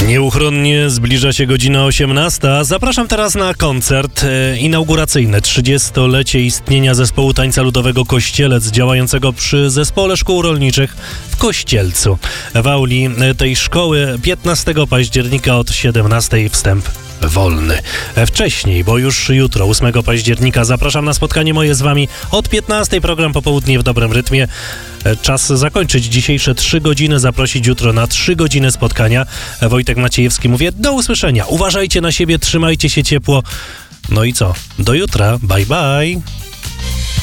Nieuchronnie zbliża się godzina 18. Zapraszam teraz na koncert inauguracyjny. 30-lecie istnienia zespołu tańca ludowego Kościelec, działającego przy Zespole Szkół Rolniczych w Kościelcu. W auli tej szkoły 15 października od 17 wstęp wolny. Wcześniej, bo już jutro, 8 października, zapraszam na spotkanie moje z wami od 15. Program Popołudnie w dobrym rytmie. Czas zakończyć dzisiejsze 3 godziny, zaprosić jutro na 3 godziny spotkania. Wojtek Maciejewski, mówię, do usłyszenia. Uważajcie na siebie, trzymajcie się ciepło. No i co? Do jutra. Bye, bye.